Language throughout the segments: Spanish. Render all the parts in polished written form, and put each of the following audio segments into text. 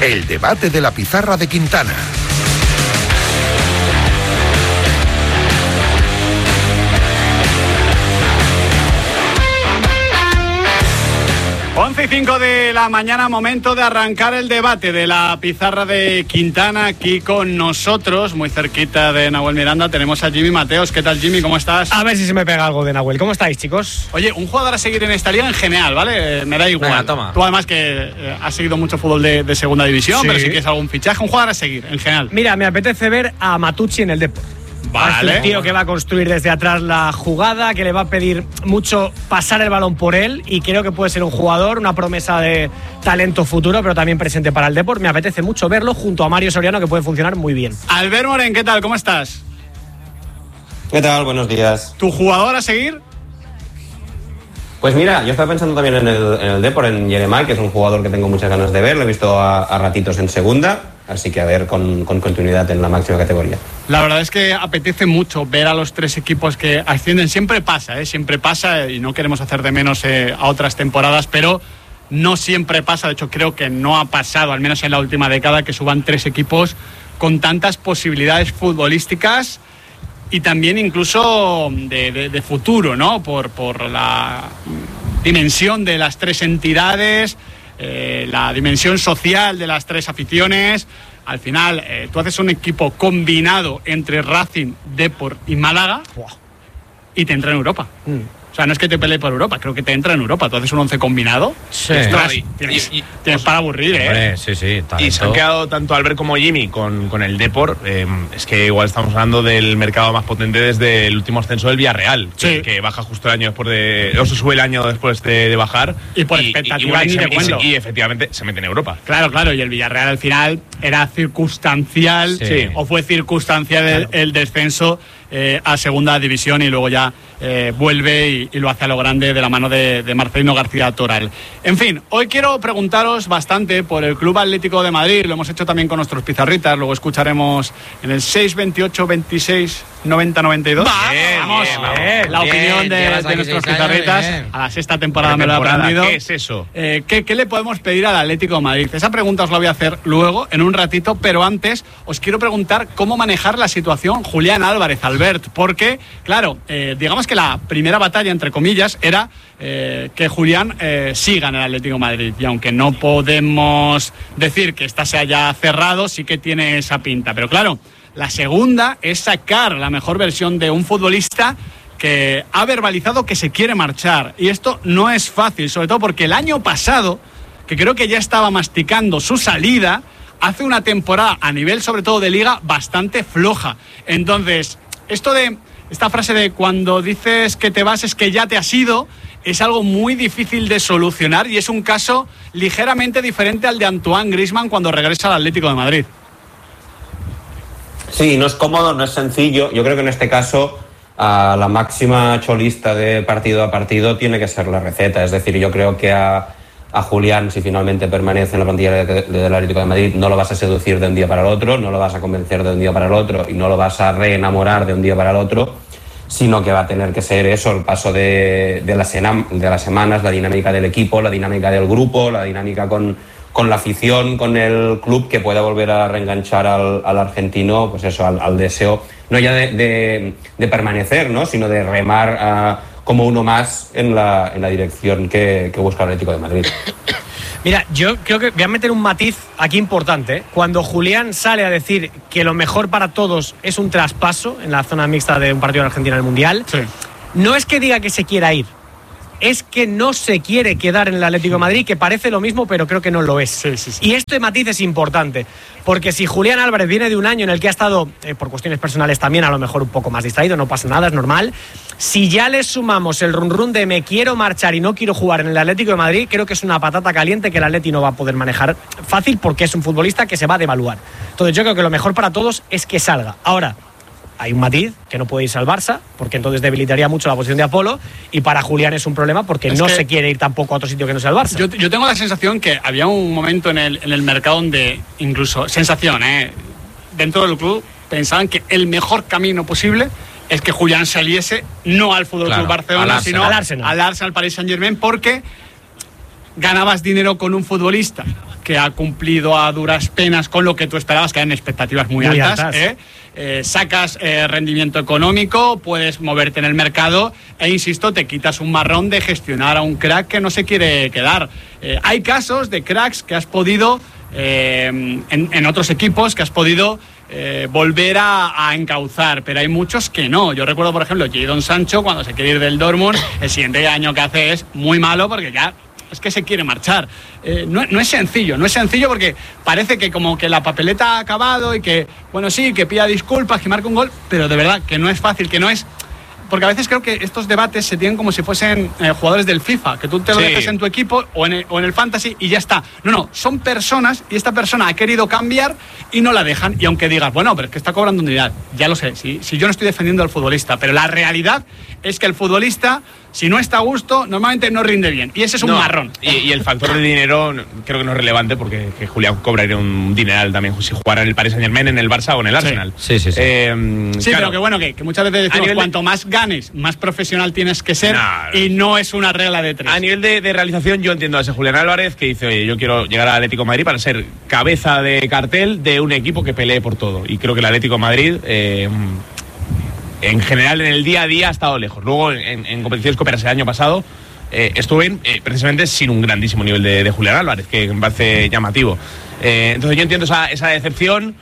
El debate de la pizarra de Quintana. Once y 5 de la mañana, momento de arrancar el debate de la pizarra de Quintana. Aquí con nosotros, muy cerquita de Nahuel Miranda, tenemos a Jimmy Mateos. ¿Qué tal, Jimmy? ¿Cómo estás? A ver si se me pega algo de Nahuel. ¿Cómo estáis, chicos? Oye, un jugador a seguir en esta liga en general, ¿vale? Me da igual. Venga, toma. Tú además que has seguido mucho fútbol de segunda división, Sí. pero si quieres algún fichaje, un jugador a seguir en general. Mira, me apetece ver a Matucci en el Depor. Vale. Es un tío que va a construir desde atrás la jugada, que le va a pedir mucho pasar el balón por él, y creo que puede ser un jugador, una promesa de talento futuro, pero también presente para el Depor. Me apetece mucho verlo junto a Mario Soriano, que puede funcionar muy bien. Albert Moren, ¿qué tal? ¿Cómo estás? ¿Qué tal? Buenos días. ¿Tu jugador a seguir? Pues mira, yo estaba pensando también en el Depor, en Jeremai, que es un jugador que tengo muchas ganas de ver. Lo he visto a ratitos en segunda, así que a ver con continuidad en la máxima categoría. La verdad es que apetece mucho ver a los tres equipos que ascienden. Siempre pasa, y no queremos hacer de menos a otras temporadas, pero no siempre pasa. De hecho, creo que no ha pasado, al menos en la última década, que suban tres equipos con tantas posibilidades futbolísticas y también incluso de futuro, ¿no? Por la dimensión de las tres entidades, la dimensión social de las tres aficiones. Al final, tú haces un equipo combinado entre Racing, Depor y Málaga y te entra en Europa. O sea, no es que te pelee por Europa, creo que te entra en Europa. Tú haces un 11 combinado. Sí. Ostras, tienes para aburrir, Hombre, sí, talento. Y se han quedado tanto Albert como Jimmy con el Depor. Es que igual estamos hablando del mercado más potente desde el último ascenso del Villarreal, Sí. que baja justo el año después o se sube el año después de bajar. Y por expectativa ni te cuento. y efectivamente se mete en Europa. Claro, y el Villarreal al final era circunstancial, Sí. o fue circunstancial el descenso a segunda división, y luego ya vuelve y lo hace a lo grande de la mano de Marcelino García Toral. En fin, hoy quiero preguntaros bastante por el Club Atlético de Madrid. Lo hemos hecho también con nuestros pizarritas, luego escucharemos en el 628 26 90 92. Vamos, la opinión de nuestros pizarritas. A la sexta temporada me lo he aprendido. ¿Qué es eso? ¿Qué le podemos pedir al Atlético de Madrid? Esa pregunta os la voy a hacer luego, en un ratito, pero antes os quiero preguntar cómo manejar la situación Julián Álvarez, Albert, porque, claro, digamos que la primera batalla, entre comillas, era que Julián siga en el Atlético de Madrid, y aunque no podemos decir que esta se haya cerrado, sí que tiene esa pinta, pero claro, la segunda es sacar la mejor versión de un futbolista que ha verbalizado que se quiere marchar. Y esto no es fácil, sobre todo porque el año pasado, que creo que ya estaba masticando su salida, hace una temporada a nivel sobre todo de liga bastante floja. Entonces, esta frase de cuando dices que te vas es que ya te has ido, es algo muy difícil de solucionar, y es un caso ligeramente diferente al de Antoine Griezmann cuando regresa al Atlético de Madrid. Sí, no es cómodo, no es sencillo. Yo creo que en este caso la máxima cholista de partido a partido tiene que ser la receta. Es decir, yo creo que a Julián, si finalmente permanece en la plantilla del Atlético de Madrid, no lo vas a seducir de un día para el otro, no lo vas a convencer de un día para el otro y no lo vas a reenamorar de un día para el otro, sino que va a tener que ser eso, el paso de las semanas, la dinámica del equipo, la dinámica del grupo, la dinámica con la afición, con el club, que pueda volver a reenganchar al argentino, pues eso, al deseo, no ya de permanecer, ¿no?, sino de remar como uno más en la dirección que busca el Atlético de Madrid. Mira, yo creo que voy a meter un matiz aquí importante, ¿eh? Cuando Julián sale a decir que lo mejor para todos es un traspaso en la zona mixta de un partido de Argentina en el Mundial, Sí. no es que diga que se quiera ir, es que no se quiere quedar en el Atlético de Madrid, que parece lo mismo, pero creo que no lo es. Sí. Y este matiz es importante, porque si Julián Álvarez viene de un año en el que ha estado, por cuestiones personales también, a lo mejor un poco más distraído, no pasa nada, es normal. Si ya le sumamos el run de me quiero marchar y no quiero jugar en el Atlético de Madrid, creo que es una patata caliente que el Atleti no va a poder manejar fácil, porque es un futbolista que se va a devaluar. Entonces yo creo que lo mejor para todos es que salga. Ahora, hay un matiz, que no puede irse al Barça, porque entonces debilitaría mucho la posición de Apolo, y para Julián es un problema porque no se quiere ir tampoco a otro sitio que no sea el Barça. Yo tengo la sensación que había un momento en el mercado donde incluso, sensación, dentro del club pensaban que el mejor camino posible es que Julián saliese no al Fútbol Club Barcelona, sino al Arsenal, Paris Saint-Germain, porque ganabas dinero con un futbolista que ha cumplido a duras penas con lo que tú esperabas, que eran expectativas muy altas. Sacas rendimiento económico, puedes moverte en el mercado e, insisto, te quitas un marrón de gestionar a un crack que no se quiere quedar. Hay casos de cracks que has podido, en otros equipos, que has podido volver a encauzar, pero hay muchos que no. Yo recuerdo, por ejemplo, Jadon Sancho, cuando se quiere ir del Dortmund, el siguiente año que hace es muy malo porque ya es que se quiere marchar. No es sencillo porque parece que como que la papeleta ha acabado y que, bueno, sí, que pida disculpas, que marque un gol, pero de verdad que no es fácil, que no es... Porque a veces creo que estos debates se tienen como si fuesen jugadores del FIFA, que tú te lo dejes en tu equipo o en el Fantasy y ya está. No, son personas y esta persona ha querido cambiar y no la dejan. Y aunque digas, bueno, pero es que está cobrando un dineral, ya lo sé, si yo no estoy defendiendo al futbolista, pero la realidad es que el futbolista, si no está a gusto, normalmente no rinde bien. Y ese es un marrón. Y el factor de dinero creo que no es relevante porque que Julián cobraría un dineral también si jugara en el Paris Saint-Germain, en el Barça o en el Arsenal. Sí. Claro, pero que bueno, que muchas veces decimos cuanto más ganes, más profesional tienes que ser, y no es una regla de tres. A nivel de realización, yo entiendo a ese Julián Álvarez que dice, oye, yo quiero llegar al Atlético de Madrid para ser cabeza de cartel de un equipo que pelee por todo. Y creo que el Atlético de Madrid... en general, en el día a día ha estado lejos. Luego, en competiciones coperas el año pasado, estuve precisamente sin un grandísimo nivel de Julián Álvarez, que me parece llamativo. Entonces yo entiendo esa decepción,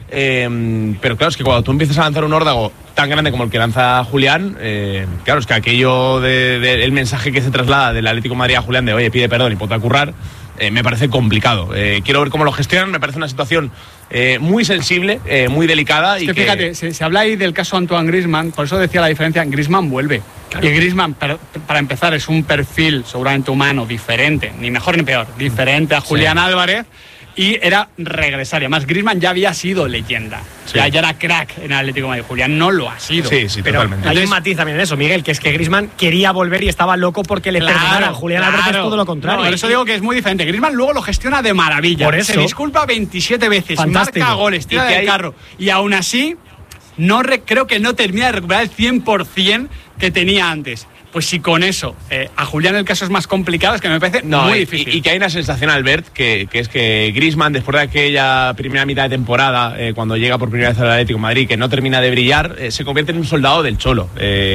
pero claro, es que cuando tú empiezas a lanzar un órdago tan grande como el que lanza Julián, claro, es que aquello el mensaje que se traslada del Atlético de Madrid a Julián de, oye, pide perdón y ponte a currar, me parece complicado. Quiero ver cómo lo gestionan, me parece una situación muy sensible, muy delicada. Es que fíjate, se habla ahí del caso Antoine Griezmann, por eso decía la diferencia, Griezmann vuelve. Claro. Y Griezmann, para empezar, es un perfil seguramente humano diferente, ni mejor ni peor, diferente a Julián Álvarez, y era regresar. Y además, Griezmann ya había sido leyenda. Sí. Ya era crack en el Atlético de Madrid. Julián no lo ha sido. Sí, pero totalmente. Hay un matiz también en eso, Miguel, que es que Griezmann quería volver y estaba loco porque le perdonaran. Julián Álvarez es todo lo contrario. Por eso digo que es muy diferente. Griezmann luego lo gestiona de maravilla. Por eso. Se disculpa 27 veces, fantástico. Marca goles, tira del carro. Y aún así, creo que no termina de recuperar el 100% que tenía antes. Pues si con eso a Julián el caso es más complicado, es que me parece muy difícil. Y que hay una sensación, Albert, que es que Griezmann, después de aquella primera mitad de temporada, cuando llega por primera vez al Atlético de Madrid, que no termina de brillar, se convierte en un soldado del Cholo.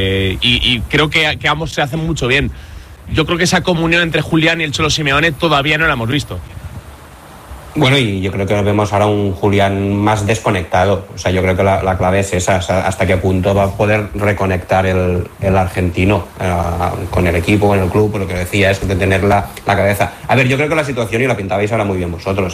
Y creo que ambos se hacen mucho bien. Yo creo que esa comunión entre Julián y el Cholo Simeone todavía no la hemos visto. Bueno, y yo creo que vemos ahora un Julián más desconectado. O sea, yo creo que la clave es esa, hasta qué punto va a poder reconectar el argentino con el equipo, con el club, por lo que decía, es de tener la cabeza. A ver, yo creo que la situación, y la pintabais ahora muy bien vosotros,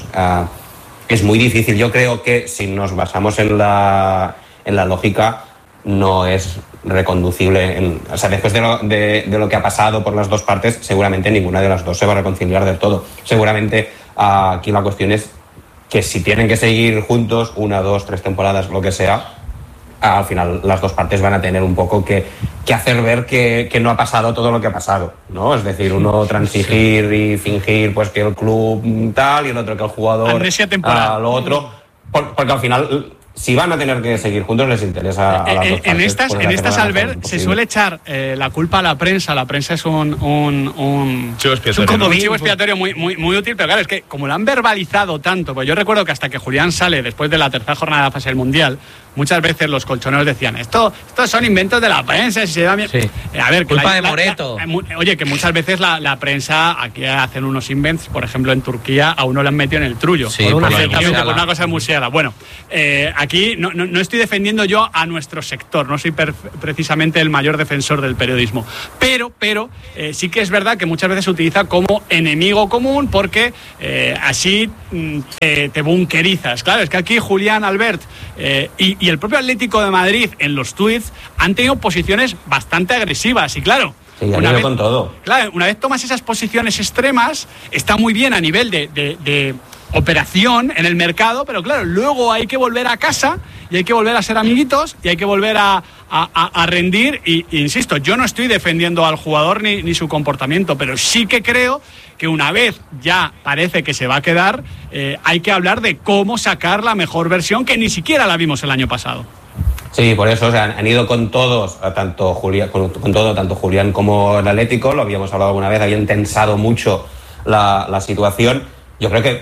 es muy difícil. Yo creo que si nos basamos en la lógica, no es reconducible. O sea, después de lo que ha pasado por las dos partes, seguramente ninguna de las dos se va a reconciliar del todo. Seguramente aquí la cuestión es que si tienen que seguir juntos 1, 2, 3 temporadas, lo que sea, al final las dos partes van a tener un poco que hacer ver que no ha pasado todo lo que ha pasado, ¿no? Es decir, uno transigir y fingir pues que el club tal y el otro que el jugador lo otro, porque al final, si van a tener que seguir juntos, les interesa a las dos partes. En estas Albert, se suele echar la culpa a la prensa. La prensa es un chivo expiatorio, chivo expiatorio muy útil, pero claro, es que como lo han verbalizado tanto, pues yo recuerdo que hasta que Julián sale después de la tercera jornada de la fase del Mundial, muchas veces los colchoneros decían, estos son inventos de la prensa, si se da bien. Sí. A ver, culpa de Moreto. Oye, que muchas veces la prensa aquí hacen unos invents, por ejemplo en Turquía a uno lo han metido en el trullo. Sí, por una cosa de Musiala. Bueno, aquí no estoy defendiendo yo a nuestro sector, no soy precisamente el mayor defensor del periodismo, pero sí que es verdad que muchas veces se utiliza como enemigo común porque así te bunkerizas. Claro, es que aquí Julián, Albert y el propio Atlético de Madrid en los tuits han tenido posiciones bastante agresivas y claro, sí, una vez, con todo. Claro, una vez tomas esas posiciones extremas, está muy bien a nivel de operación en el mercado, pero claro, luego hay que volver a casa y hay que volver a ser amiguitos y hay que volver a rendir y insisto, yo no estoy defendiendo al jugador ni su comportamiento, pero sí que creo que una vez ya parece que se va a quedar, hay que hablar de cómo sacar la mejor versión que ni siquiera la vimos el año pasado. Sí, por eso, o sea, han ido con todos, tanto Julián, tanto Julián como el Atlético, lo habíamos hablado alguna vez, habían tensado mucho la situación. Yo creo que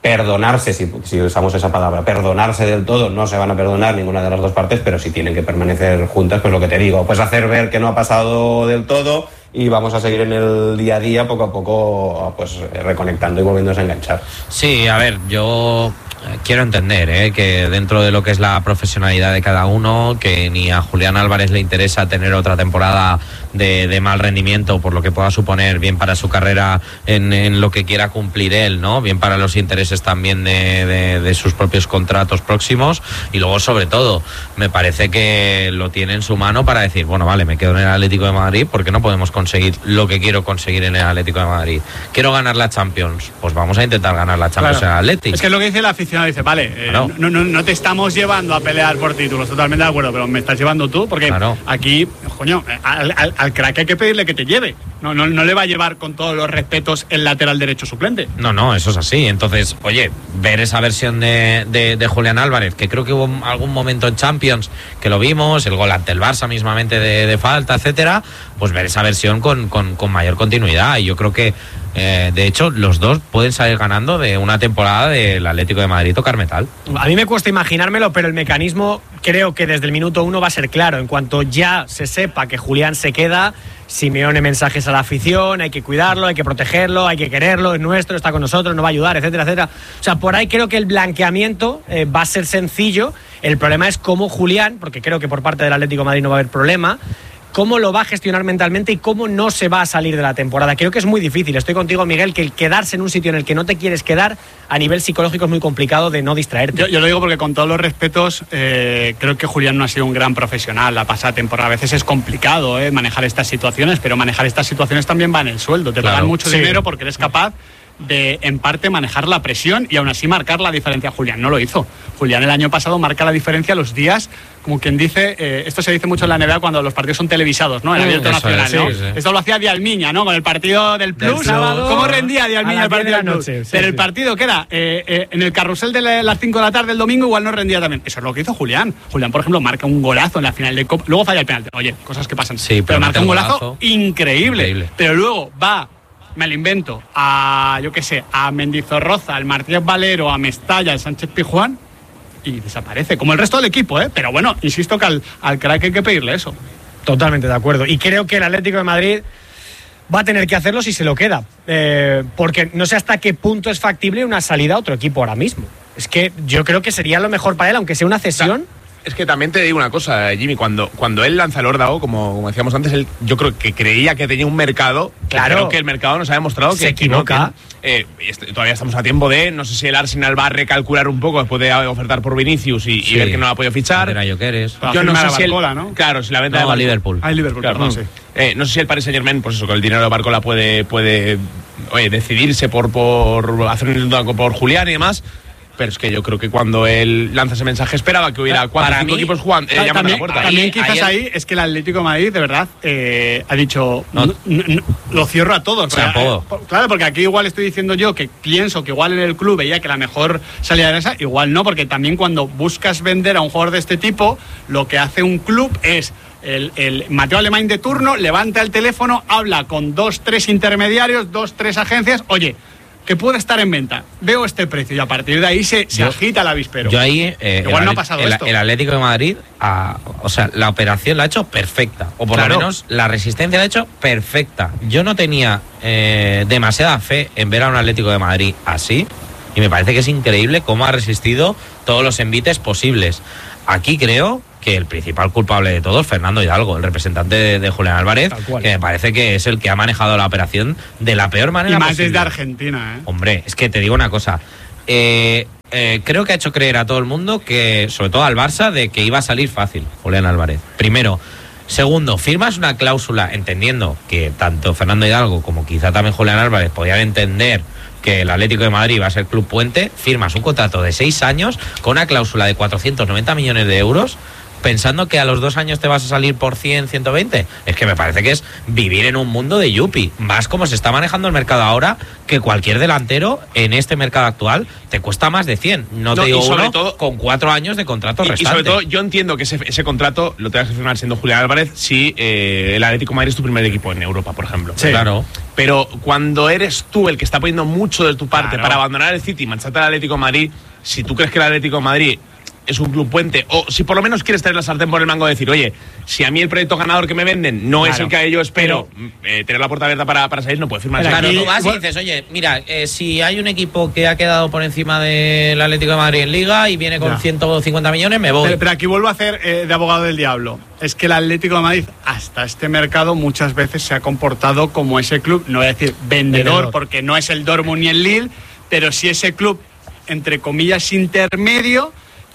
perdonarse, si usamos esa palabra, perdonarse del todo, no se van a perdonar ninguna de las dos partes, pero si tienen que permanecer juntas, pues lo que te digo, pues hacer ver que no ha pasado del todo y vamos a seguir en el día a día poco a poco, pues reconectando y volviéndose a enganchar. Sí, a ver, yo quiero entender que dentro de lo que es la profesionalidad de cada uno, que ni a Julián Álvarez le interesa tener otra temporada de mal rendimiento por lo que pueda suponer bien para su carrera en lo que quiera cumplir él, ¿no? Bien para los intereses también de sus propios contratos próximos, y luego sobre todo me parece que lo tiene en su mano para decir, bueno, vale, me quedo en el Atlético de Madrid porque no podemos conseguir lo que quiero conseguir en el Atlético de Madrid. Quiero ganar la Champions, pues vamos a intentar ganar la Champions en el Atlético. Es que es lo que dice la aficionado, dice, vale, claro, no te estamos llevando a pelear por títulos, totalmente de acuerdo, pero me estás llevando tú, porque claro, aquí, coño, al crack hay que pedirle que te lleve. No le va a llevar, con todos los respetos, el lateral derecho suplente. No, eso es así. Entonces, oye, ver esa versión de Julián Álvarez, que creo que hubo algún momento en Champions que lo vimos, el gol ante el Barça mismamente de falta, etcétera, pues ver esa versión con mayor continuidad. Y yo creo que, de hecho, los dos pueden salir ganando de una temporada del Atlético de Madrid tocar metal. A mí me cuesta imaginármelo, pero el mecanismo creo que desde el minuto 1 va a ser claro. En cuanto ya se sepa que Julián se queda, Simeone mensajes a la afición, hay que cuidarlo, hay que protegerlo, hay que quererlo, es nuestro, está con nosotros, nos va a ayudar, etcétera, etcétera. O sea, por ahí creo que el blanqueamiento va a ser sencillo. El problema es cómo Julián, porque creo que por parte del Atlético de Madrid no va a haber problema, cómo lo va a gestionar mentalmente y cómo no se va a salir de la temporada. Creo que es muy difícil. Estoy contigo, Miguel, que el quedarse en un sitio en el que no te quieres quedar, a nivel psicológico es muy complicado de no distraerte. Yo lo digo porque, con todos los respetos, creo que Julián no ha sido un gran profesional la pasada temporada. A veces es complicado manejar estas situaciones, pero manejar estas situaciones también va en el sueldo. Te pagan mucho dinero porque eres capaz de, en parte, manejar la presión y aún así marcar la diferencia. Julián no lo hizo. Julián el año pasado marca la diferencia los días, como quien dice, esto se dice mucho en la NBA cuando los partidos son televisados, ¿no? En abierto nacional, ¿no? Sí. Esto lo hacía Dialmiña, ¿no? Con el partido del Plus. Sábado, ¿cómo rendía Dialmiña el partido del Plus? Sí, pero el partido que era en el carrusel de las 5 de la tarde el domingo igual no rendía también. Eso es lo que hizo Julián. Julián, por ejemplo, marca un golazo en la final de Copa, luego falla el penalti. Oye, cosas que pasan. Sí, pero marca un golazo increíble. Pero luego va, me lo invento, a, yo qué sé, a Mendizorroza, al Martínez Valero, a Mestalla, al Sánchez Pizjuán, y desaparece, como el resto del equipo, pero bueno, insisto que al crack hay que pedirle eso. Totalmente de acuerdo, y creo que el Atlético de Madrid va a tener que hacerlo si se lo queda, porque no sé hasta qué punto es factible una salida a otro equipo ahora mismo. Es que yo creo que sería lo mejor para él, aunque sea una cesión. Es que también te digo una cosa, Jimmy, cuando él lanza el Órdago, como decíamos antes, yo creo que creía que tenía un mercado, claro, creo que el mercado nos ha demostrado que se equivoca. Todavía estamos a tiempo de, no sé si el Arsenal va a recalcular un poco después de ofertar por Vinicius y ver que no la ha podido fichar. Yo no sé si Barcola, ¿no? Claro, si la venta de a Liverpool. A Liverpool, claro, no sé. No sé si el Paris Saint-Germain, pues eso, con el dinero de Barcola puede decidirse por hacer un intento por Julián y demás. Pero es que yo creo que cuando él lanza ese mensaje esperaba que hubiera 4 o 5 equipos jugando, llamando a la puerta. También quizás ahí es que el Atlético de Madrid, de verdad, ha dicho, no, lo cierro a todos. Claro, porque aquí igual estoy diciendo yo que pienso que igual en el club veía que la mejor salida era esa, igual no, porque también cuando buscas vender a un jugador de este tipo, lo que hace un club es... El Mateo Alemán de turno levanta el teléfono, habla con 2-3 intermediarios, 2-3 agencias, oye, que puede estar en venta, veo este precio, y a partir de ahí se agita el avispero. Yo ahí, igual no ha pasado esto. El Atlético de Madrid, o sea, la operación la ha hecho perfecta, o por lo menos la resistencia la ha hecho perfecta. Yo no tenía demasiada fe en ver a un Atlético de Madrid así, y me parece que es increíble cómo ha resistido todos los envites posibles. Aquí creo que el principal culpable de todo es Fernando Hidalgo, el representante de Julián Álvarez, que me parece que es el que ha manejado la operación de la peor manera posible. Y más desde Argentina, Hombre, es que te digo una cosa. Creo que ha hecho creer a todo el mundo, que sobre todo al Barça, de que iba a salir fácil Julián Álvarez. Primero. Segundo, firmas una cláusula, entendiendo que tanto Fernando Hidalgo como quizá también Julián Álvarez podían entender que el Atlético de Madrid va a ser club puente. Firmas un contrato de 6 años con una cláusula de 490 millones de euros, pensando que a los 2 años te vas a salir por 100, 120. Es que me parece que es vivir en un mundo de yuppie. Más como se está manejando el mercado ahora, que cualquier delantero en este mercado actual te cuesta más de 100. No te digo uno todo, con 4 años de contrato restante. Y sobre todo, yo entiendo que ese contrato lo tengas que firmar siendo Julián Álvarez si el Atlético de Madrid es tu primer equipo en Europa, por ejemplo. Sí. Claro. Pero cuando eres tú el que está poniendo mucho de tu parte, claro, para abandonar el City y mancharte al Atlético de Madrid, si tú crees que el Atlético de Madrid es un club puente, o si por lo menos quieres tener la sartén por el mango de decir, oye, si a mí el proyecto ganador que me venden no es el que yo espero, tener la puerta abierta para salir, no puedo firmar. Claro, tú vas y dices, oye, mira, si hay un equipo que ha quedado por encima del Atlético de Madrid en Liga y viene con 150 millones, me voy. Pero aquí vuelvo a hacer de abogado del diablo. Es que el Atlético de Madrid, hasta este mercado, muchas veces se ha comportado como ese club, no voy a decir vendedor, porque no es el Dortmund ni el Lille, pero sí ese club, entre comillas, intermedio.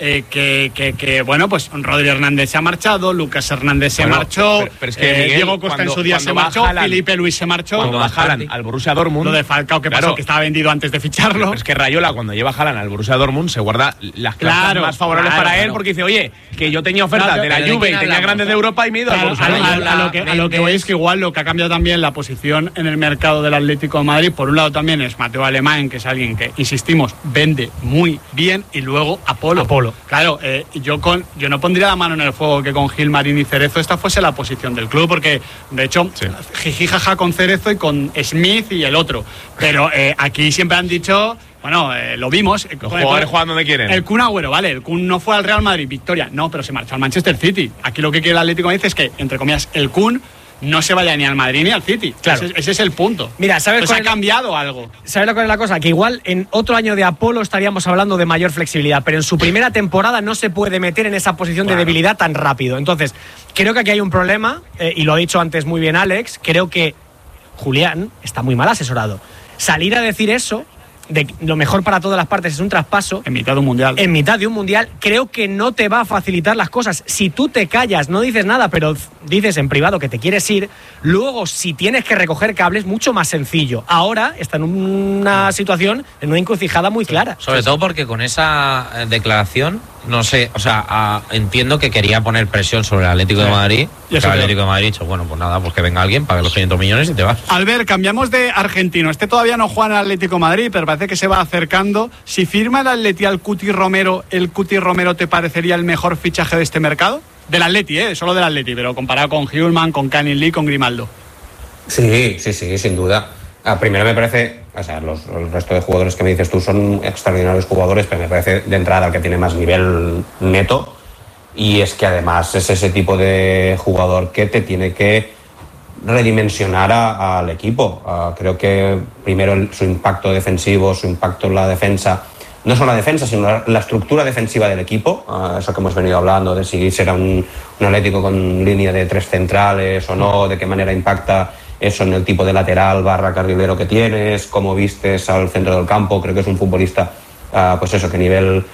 Bueno, pues Rodri Hernández se ha marchado, Lucas Hernández se marchó, pero es que Miguel, Diego Costa en su día se marchó, Felipe Luis se marchó. Cuando va Haaland al Borussia Dortmund, lo de Falcao, que pasó, que estaba vendido antes de ficharlo. Pero es que Raiola, cuando lleva Haaland al Borussia Dortmund, se guarda las clases más favorables para él, porque dice, oye, que yo tenía ofertas de la Juve y tenía grandes de Europa y me he ido al Borussia Dortmund. A lo que voy es que igual lo que ha cambiado también la posición en el mercado del Atlético de Madrid, por un lado también es Mateo Alemán, que es alguien que, insistimos, vende muy bien, y luego Apolo. Claro, yo no pondría la mano en el fuego que con Gilmarín y Cerezo esta fuese la posición del club, porque de hecho jiji jaja con Cerezo y con Smith y el otro, pero aquí siempre han dicho, bueno, lo vimos, los jugadores juegan donde quieren. El Kun Agüero, vale, el Kun no fue al Real Madrid, victoria, no, pero se marchó al Manchester City. Aquí lo que quiere el Atlético dice es que, entre comillas, el Kun no se vaya ni al Madrid ni al City. Claro. Ese es el punto. Mira, ¿sabes cuál ha cambiado algo? ¿Sabes lo que es la cosa? Que igual en otro año de Apolo estaríamos hablando de mayor flexibilidad, pero en su primera temporada no se puede meter en esa posición de debilidad tan rápido. Entonces, creo que aquí hay un problema, y lo ha dicho antes muy bien Alex, creo que Julián está muy mal asesorado. Salir a decir eso, de lo mejor para todas las partes es un traspaso en mitad de un mundial. En mitad de un mundial, creo que no te va a facilitar las cosas. Si tú te callas, no dices nada, pero dices en privado que te quieres ir, luego si tienes que recoger cables, mucho más sencillo. Ahora está en una situación, en una encrucijada muy clara. Sobre todo porque con esa declaración, no sé, o sea, entiendo que quería poner presión sobre el Atlético de Madrid. Y el Atlético de Madrid ha dicho, bueno, pues nada, pues que venga alguien, pague los 500 millones y te vas. Albert, cambiamos de argentino. Este todavía no juega en el Atlético de Madrid, pero parece que se va acercando. Si firma el Atleti al Cuti Romero, ¿el Cuti Romero te parecería el mejor fichaje de este mercado? Del Atleti, solo del Atleti, pero comparado con Hjulman, con Canning Lee, con Grimaldo. Sí, sin duda. Primero me parece, o sea, el resto de jugadores que me dices tú son extraordinarios jugadores, pero me parece de entrada el que tiene más nivel neto, y es que además es ese tipo de jugador que te tiene que redimensionar al equipo. Creo que primero su impacto defensivo, su impacto en la defensa, no solo la defensa, sino la estructura defensiva del equipo, eso que hemos venido hablando de si será un Atlético con línea de 3 centrales o no, de qué manera impacta eso en el tipo de lateral / carrilero que tienes, cómo vistes al centro del campo. Creo que es un futbolista, pues eso, que a nivel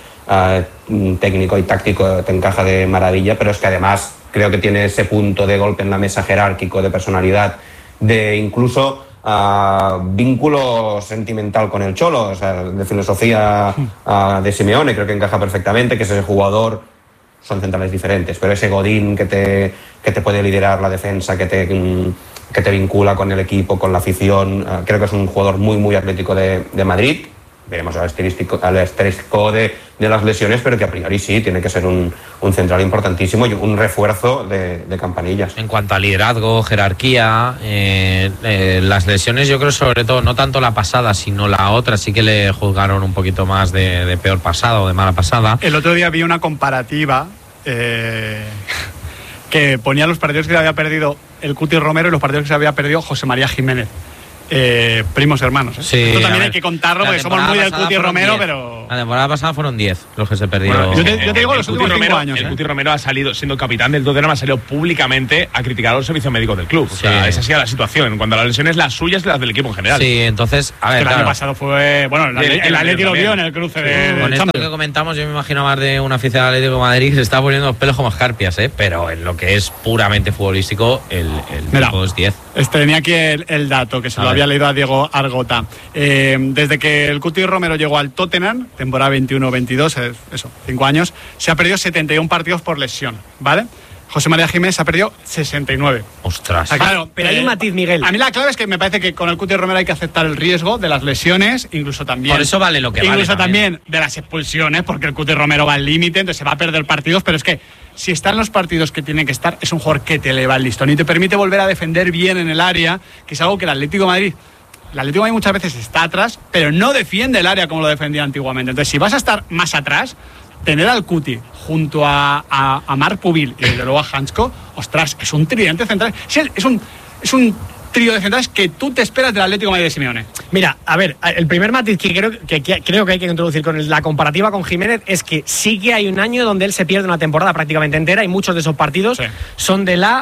técnico y táctico te encaja de maravilla, pero es que además creo que tiene ese punto de golpe en la mesa jerárquico, de personalidad, de incluso vínculo sentimental con el Cholo, o sea, de filosofía de Simeone. Creo que encaja perfectamente, que es ese jugador, son centrales diferentes, pero ese Godín que te puede liderar la defensa, que te vincula con el equipo, con la afición. Creo que es un jugador muy Atlético de Madrid. Veremos al asterisco de las lesiones, pero que a priori sí, tiene que ser un central importantísimo y un refuerzo de Campanillas. En cuanto a liderazgo, jerarquía, las lesiones, yo creo sobre todo, no tanto la pasada, sino la otra, sí que le juzgaron un poquito más de peor pasada o de mala pasada. El otro día vi una comparativa que ponía los partidos que se había perdido el Cuti Romero y los partidos que se había perdido José María Jiménez. Primos hermanos. Sí, esto también hay que contarlo porque somos muy del Cuti Romero, 10. Pero la temporada pasada fueron 10 los que se perdieron. Bueno, yo te digo los últimos 5 años. El Cuti Romero ha salido, siendo capitán del Tottenham, ha salido públicamente a criticar a los servicios médicos del club. O sea, esa ha sido la situación. En cuanto a las lesiones, las suyas y las del equipo en general. Sí, entonces, a ver, el año pasado fue, bueno, el Atleti lo vio en el cruce de con esto que comentamos, yo me imagino más de un aficionado del Atlético de Madrid que se está poniendo los pelos como escarpias, pero en lo que es puramente futbolístico, el tipo es 10. Tenía aquí el dato, que se lo había leído a Diego Argota. Desde que el Cuti Romero llegó al Tottenham, temporada 21-22, 5 años, se ha perdido 71 partidos por lesión, ¿vale? José María Jiménez ha perdido 69. Ostras. Claro, pero hay un matiz, Miguel. A mí la clave es que me parece que con el Cuti Romero hay que aceptar el riesgo de las lesiones, incluso también. Por eso vale lo que vale. Incluso también de las expulsiones, porque el Cuti Romero va al límite, entonces se va a perder partidos, pero es que si está en los partidos que tiene que estar, es un jugador que te eleva el listón y te permite volver a defender bien en el área, que es algo que el Atlético de Madrid muchas veces está atrás, pero no defiende el área como lo defendía antiguamente. Entonces, si vas a estar más atrás, tener al Cuti junto a Marc Pubil y desde luego a Hansko, ostras, es un tridente central. Es un trío de centrales que tú te esperas del Atlético de Madrid de Simeone. Mira, a ver, el primer matiz que creo que hay que introducir con la comparativa con Jiménez es que sí que hay un año donde él se pierde una temporada prácticamente entera y muchos de esos partidos son de la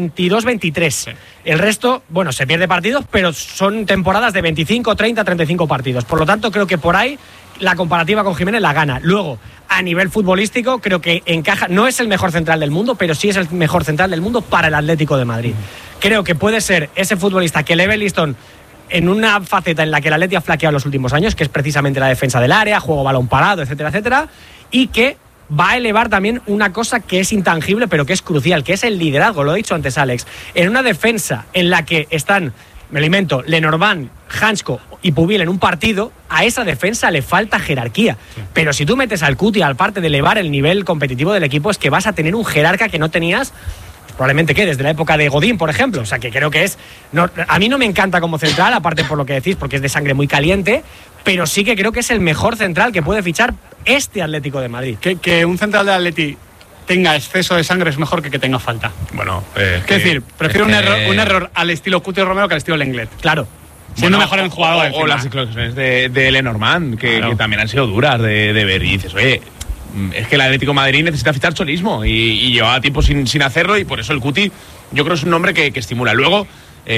22-23. Sí. El resto, bueno, se pierde partidos, pero son temporadas de 25, 30, 35 partidos. Por lo tanto, creo que por ahí la comparativa con Jiménez la gana. Luego, a nivel futbolístico, creo que encaja, no es el mejor central del mundo, pero sí es el mejor central del mundo para el Atlético de Madrid. Creo que puede ser ese futbolista que eleve el listón en una faceta en la que el Atleti ha flaqueado en los últimos años, que es precisamente la defensa del área, juego balón parado, etcétera, etcétera, y que va a elevar también una cosa que es intangible, pero que es crucial, que es el liderazgo, lo he dicho antes Alex. En una defensa en la que están, me lo invento, Lenormand, Hansko y Pubil en un partido, a esa defensa le falta jerarquía. Sí. Pero si tú metes al Cuti, al parte de elevar el nivel competitivo del equipo, es que vas a tener un jerarca que no tenías probablemente desde la época de Godín, por ejemplo. O sea, que creo que es... No, a mí no me encanta como central, aparte por lo que decís, porque es de sangre muy caliente, pero sí que creo que es el mejor central que puede fichar este Atlético de Madrid. Que un central de Atleti tenga exceso de sangre es mejor que tenga falta. Bueno, es decir, prefiero un error al estilo Cuti Romero que al estilo Lenglet. Claro. Siendo mejor en jugador. O las exclusiones de Lenormand, que también han sido duras de ver. Y dices, oye, es que el Atlético de Madrid necesita fichar cholismo y llevaba tiempo sin hacerlo, y por eso el Cuti yo creo que es un nombre que estimula. Luego,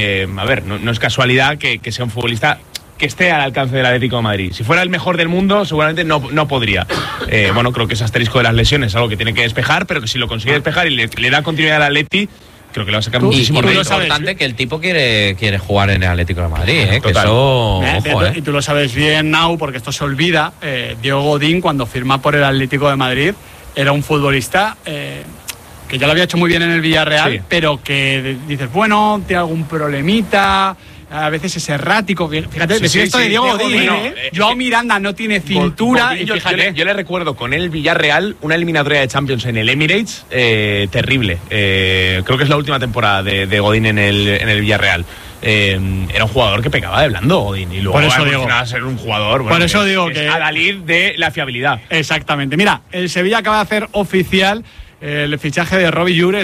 a ver, no es casualidad que sea un futbolista que esté al alcance del Atlético de Madrid. Si fuera el mejor del mundo, seguramente no podría. Bueno, creo que ese asterisco de las lesiones es algo que tiene que despejar, pero que si lo consigue despejar y le da continuidad al Atleti, creo que le va a sacar muchísimo rédito. Es importante que el tipo quiere jugar en el Atlético de Madrid, que eso, ojo, Y tú lo sabes bien, Nau, porque esto se olvida. Diego Godín, cuando firma por el Atlético de Madrid, era un futbolista que ya lo había hecho muy bien en el Villarreal, sí, pero que dices, bueno, tiene algún problemita, a veces es errático. Fíjate, decir esto de Diego Godín, Joao Miranda no tiene cintura. Godín, y fíjate, yo le recuerdo con el Villarreal una eliminatoria de Champions en el Emirates terrible. Creo que es la última temporada de Godín en el Villarreal. Era un jugador que pecaba de blando, Godín, y luego por eso digo, a ser un jugador, bueno, por eso digo que adalid de la fiabilidad. Exactamente. Mira, el Sevilla acaba de hacer oficial el fichaje de Robbie Jure,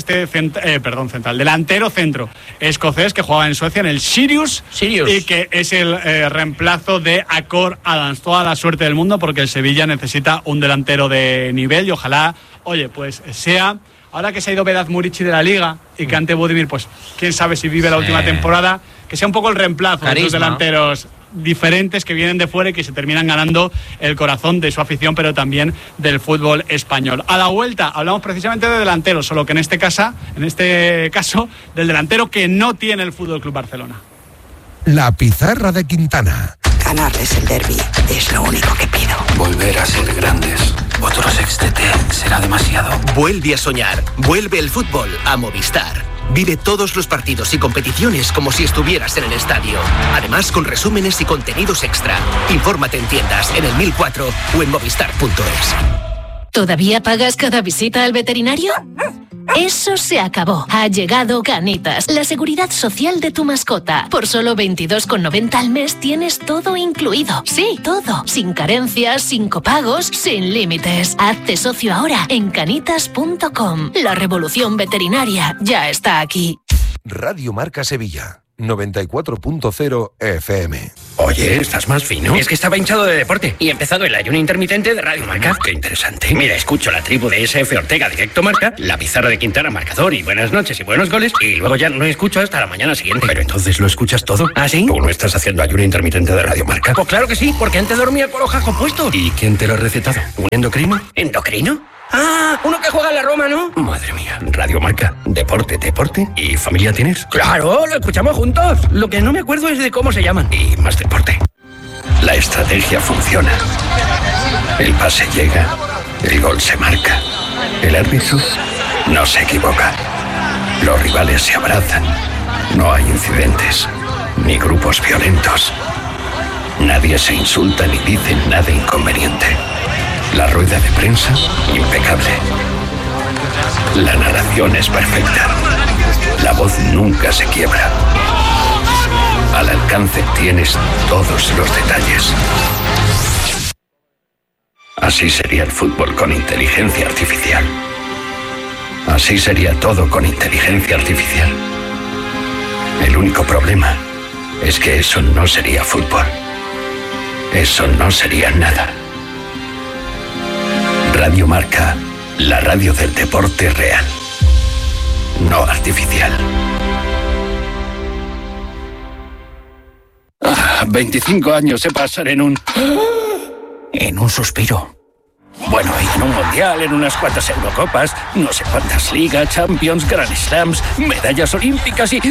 delantero centro escocés que jugaba en Suecia en el Sirius. Y que es el reemplazo de Akor Adams. Toda la suerte del mundo, porque el Sevilla necesita un delantero de nivel y ojalá, oye, pues sea, ahora que se ha ido Vedat Murici de la Liga y que Ante Budimir, pues quién sabe si vive la última temporada, que sea un poco el reemplazo de los delanteros diferentes que vienen de fuera y que se terminan ganando el corazón de su afición, pero también del fútbol español. A la vuelta hablamos precisamente de delanteros, solo que en este caso del delantero que no tiene el Fútbol Club Barcelona. La pizarra de Quintana. Ganarles el derbi es lo único que pido. Volver a ser grandes. Otro sextete será demasiado. Vuelve a soñar. Vuelve el fútbol a Movistar. Vive todos los partidos y competiciones como si estuvieras en el estadio. Además, con resúmenes y contenidos extra. Infórmate en tiendas, en el 1004 o en movistar.es. ¿Todavía pagas cada visita al veterinario? Eso se acabó. Ha llegado Canitas, la seguridad social de tu mascota. Por solo 22,90 al mes tienes todo incluido. Sí, todo. Sin carencias, sin copagos, sin límites. Hazte socio ahora en canitas.com. La revolución veterinaria ya está aquí. Radio Marca Sevilla 94.0 FM. Oye, ¿estás más fino? Es que estaba hinchado de deporte y he empezado el ayuno intermitente de Radio Marca. Qué interesante. Mira, escucho la tribu de SF Ortega Directo Marca, la pizarra de Quintana Marcador y buenas noches y buenos goles, y luego ya no escucho hasta la mañana siguiente. Pero entonces lo escuchas todo. ¿Ah, sí? ¿Tú no estás haciendo ayuno intermitente de Radio Marca? Pues claro que sí, porque antes dormía con los jajos puestos. ¿Y quién te lo ha recetado? ¿Un endocrino? ¿Endocrino? Ah, uno que juega en la Roma, ¿no? Madre mía, Radio Marca, deporte. ¿Y familia tienes? Claro, lo escuchamos juntos. Lo que no me acuerdo es de cómo se llaman. Y más deporte. La estrategia funciona. El pase llega, el gol se marca. El árbitro no se equivoca. Los rivales se abrazan. No hay incidentes, ni grupos violentos. Nadie se insulta ni dice nada inconveniente. La rueda de prensa, impecable. La narración es perfecta. La voz nunca se quiebra. Al alcance tienes todos los detalles. Así sería el fútbol con inteligencia artificial. Así sería todo con inteligencia artificial. El único problema es que eso no sería fútbol. Eso no sería nada. Radio Marca, la radio del deporte real, no artificial. 25 años se pasan en un suspiro. Bueno, y en un mundial, en unas cuantas Eurocopas, no sé cuántas ligas, Champions, Grand Slams, medallas olímpicas y...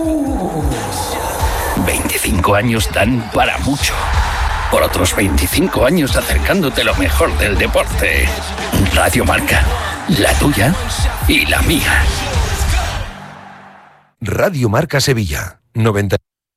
25 años dan para mucho. Por otros 25 años acercándote lo mejor del deporte. Radio Marca, la tuya y la mía. Radio Marca Sevilla, 90.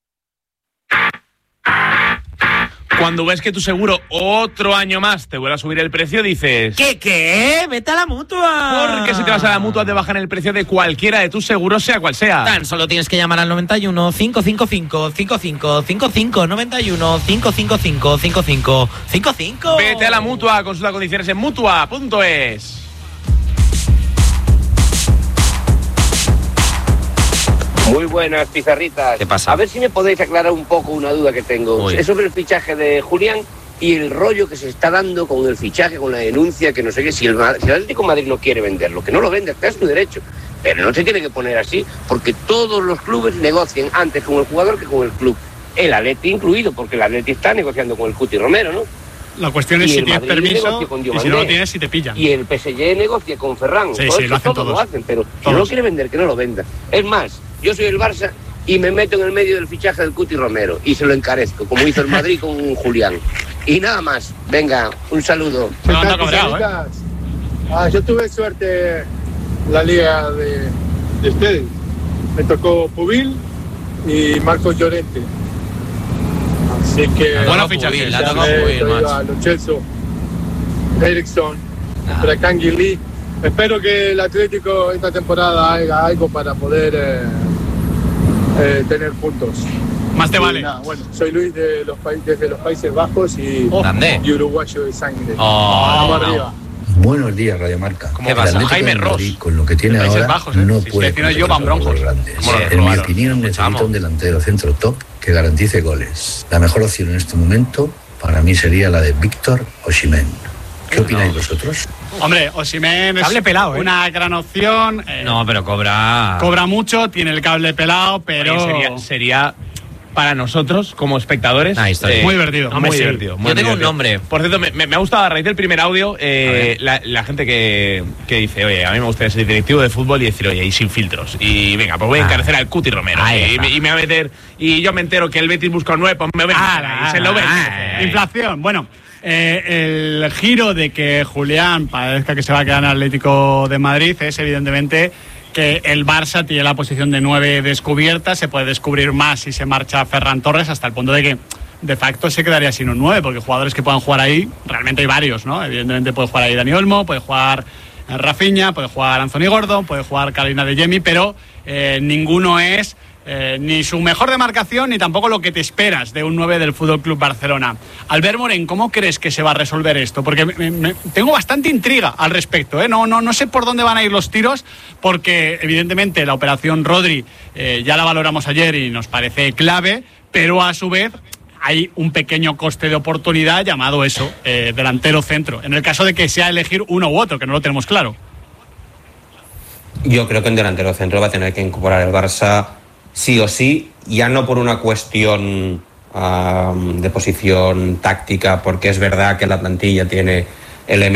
Cuando ves que tu seguro otro año más te vuelve a subir el precio, dices... ¿Qué? ¡Vete a la Mutua! Porque si te vas a la Mutua te bajan el precio de cualquiera de tus seguros, sea cual sea. Tan solo tienes que llamar al 91 555 5555 91 555 5555. Vete a la Mutua, consulta condiciones en Mutua.es. Muy buenas, pizarritas. ¿Qué pasa? A ver si me podéis aclarar un poco una duda que tengo. Uy. Es sobre el fichaje de Julián y el rollo que se está dando con el fichaje, con la denuncia, que no sé qué. Si el Atlético de Madrid no quiere venderlo, que no lo vende, está en su derecho. Pero no se tiene que poner así, porque todos los clubes negocian antes con el jugador que con el club. El Atleti incluido, porque el Atleti está negociando con el Cuti Romero, ¿no? La cuestión es Y si el tienes Madrid permiso negocia con y Diomandé. si no lo tienes, si te pillan. Y el PSG negocia con Ferran. Sí, Todo sí, esto lo hacen todos todos. lo hacen, pero si no lo quiere vender, que no lo venda. Es más, yo soy el Barça y me meto en el medio del fichaje del Cuti Romero y se lo encarezco, como hizo el Madrid con Julián. Y nada más. Venga, un saludo. No anda cobrado, yo tuve suerte en la liga de ustedes. Me tocó Pubil y Marcos Llorente. Así que... Bueno, fichaje. La tocó Pubil, macho. a Lo Celso, Eriksson, Lee. Espero que el Atlético esta temporada haga algo para poder tener puntos. Más te vale. Nada, bueno, soy Luis de desde los Países Bajos y uruguayo de sangre. Vamos arriba. Buenos días, Radio Marca. ¿Cómo pasa? Jaime Ross. Con lo que tiene Países ahora Bajos, no si puede estoy diciendo yo, Van Broncos. En mi opinión necesita un delantero centro top que garantice goles. La mejor opción en este momento para mí sería la de Víctor Osimhen. ¿Qué opináis vosotros? Hombre, Osimhen es una gran opción. No, pero cobra mucho, tiene el cable pelado, pero... Oye, sería para nosotros, como espectadores... muy divertido. Muy divertido. Yo tengo un nombre. Por cierto, me ha gustado a raíz del primer audio la gente que dice, oye, a mí me gustaría ser directivo de fútbol y decir, oye, y sin filtros. Y venga, pues voy a encarecer al Cuti Romero. Y me voy a meter... Y yo me entero que el Betis busca un 9, pues me voy a... Y se lo ven. Inflación. Bueno... el giro de que Julián parezca que se va a quedar en el Atlético de Madrid es evidentemente que el Barça tiene la posición de 9 descubierta, se puede descubrir más si se marcha Ferran Torres, hasta el punto de que de facto se quedaría sin un 9, porque jugadores que puedan jugar ahí, realmente hay varios, ¿no? Evidentemente puede jugar ahí Dani Olmo, puede jugar Rafinha, puede jugar Anthony Gordon, puede jugar Carolina de Jemi, pero ninguno es... ni su mejor demarcación ni tampoco lo que te esperas de un 9 del FC Barcelona. Albert Morén, ¿cómo crees que se va a resolver esto? Porque tengo bastante intriga al respecto, ¿eh? No sé por dónde van a ir los tiros, porque evidentemente la operación Rodri ya la valoramos ayer y nos parece clave, pero a su vez hay un pequeño coste de oportunidad llamado eso, delantero centro, en el caso de que sea elegir uno u otro, que no lo tenemos claro. Yo creo que en delantero centro va a tener que incorporar el Barça sí o sí, ya no por una cuestión de posición táctica, porque es verdad que la plantilla tiene elementos